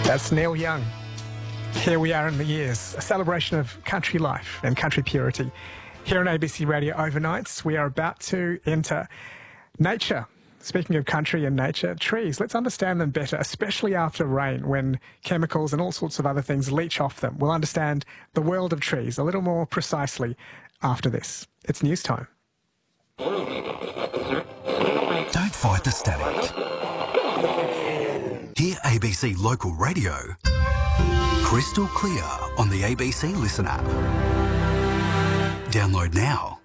That's Neil Young. Here we are in the years, a celebration of country life and country purity. Here on ABC Radio Overnights, we are about to enter nature. Speaking of country and nature, trees, let's understand them better, especially after rain when chemicals and all sorts of other things leach off them. We'll understand the world of trees a little more precisely after this. It's news time. Don't fight the static. Hear ABC Local Radio crystal clear on the ABC Listen app. Download now.